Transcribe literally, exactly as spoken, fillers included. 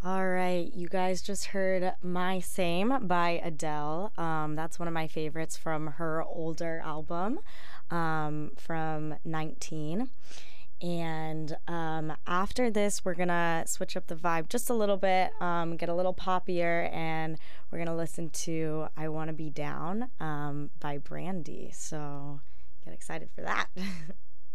All right, you guys just heard My Same by Adele. Um, that's one of my favorites from her older album um, from nineteen. And um, after this, we're gonna switch up the vibe just a little bit, um, get a little poppier, and we're gonna listen to I Wanna Be Down um, by Brandy. So get excited for that.